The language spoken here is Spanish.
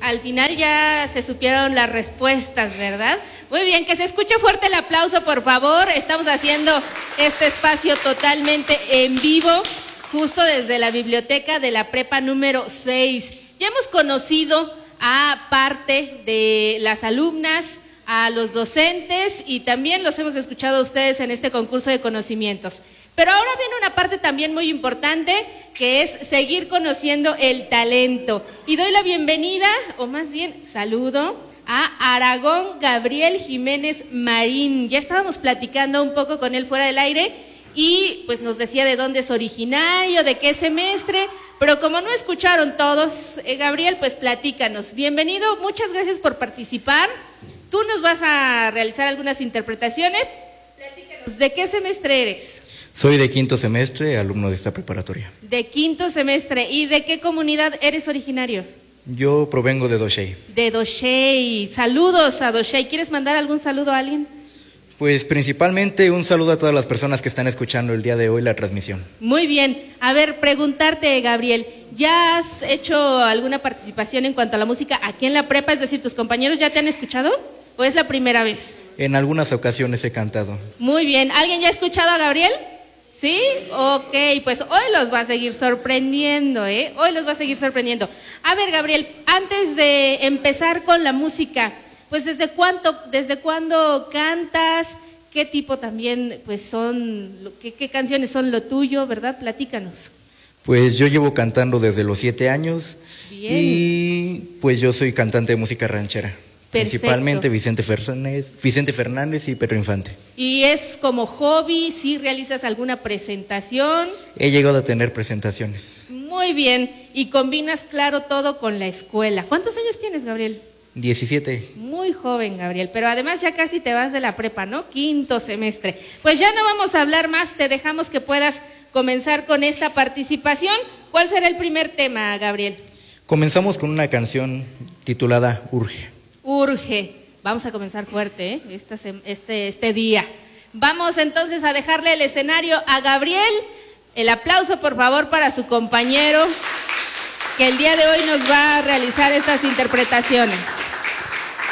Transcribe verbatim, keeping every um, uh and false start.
al final ya se supieron las respuestas, ¿verdad? Muy bien, que se escuche fuerte el aplauso, por favor. Estamos haciendo este espacio totalmente en vivo, justo desde la biblioteca de la prepa número seis. Ya hemos conocido a parte de las alumnas, a los docentes y también los hemos escuchado a ustedes en este concurso de conocimientos. Pero ahora viene una parte también muy importante, que es seguir conociendo el talento. Y doy la bienvenida, o más bien saludo, a Aragón Gabriel Jiménez Marín. Ya estábamos platicando un poco con él fuera del aire y pues nos decía de dónde es originario, de qué semestre, pero como no escucharon todos, eh, Gabriel, pues platícanos. Bienvenido, muchas gracias por participar. Tú nos vas a realizar algunas interpretaciones. Platícanos, ¿de qué semestre eres? Soy de quinto semestre, alumno de esta preparatoria. De quinto semestre. ¿Y de qué comunidad eres originario? Yo provengo de Doshey. De Doshey. Saludos a Doshey. ¿Quieres mandar algún saludo a alguien? Pues principalmente un saludo a todas las personas que están escuchando el día de hoy la transmisión. Muy bien. A ver, preguntarte, Gabriel, ¿ya has hecho alguna participación en cuanto a la música aquí en la prepa? Es decir, ¿tus compañeros ya te han escuchado o es la primera vez? En algunas ocasiones he cantado. Muy bien. ¿Alguien ya ha escuchado a Gabriel? ¿Sí? Ok, pues hoy los va a seguir sorprendiendo, ¿eh? Hoy los va a seguir sorprendiendo. A ver, Gabriel, antes de empezar con la música, pues ¿desde cuánto, desde cuándo cantas? ¿Qué tipo también, pues son, qué, qué canciones son lo tuyo, verdad? Platícanos. Pues yo llevo cantando desde los siete años. Bien. Y pues yo soy cantante de música ranchera. Perfecto. Principalmente Vicente Fernández, Vicente Fernández y Pedro Infante. ¿Y es como hobby? ¿Sí realizas alguna presentación? He llegado a tener presentaciones. Muy bien. Y combinas, claro, todo con la escuela. ¿Cuántos años tienes, Gabriel? diecisiete. Muy joven, Gabriel, pero además ya casi te vas de la prepa, ¿no? Quinto semestre. Pues ya no vamos a hablar más, te dejamos que puedas comenzar con esta participación. ¿Cuál será el primer tema, Gabriel? Comenzamos con una canción titulada Urge. Urge. Vamos a comenzar fuerte, ¿eh? Este, este, este día. Vamos entonces a dejarle el escenario a Gabriel. El aplauso, por favor, para su compañero, que el día de hoy nos va a realizar estas interpretaciones.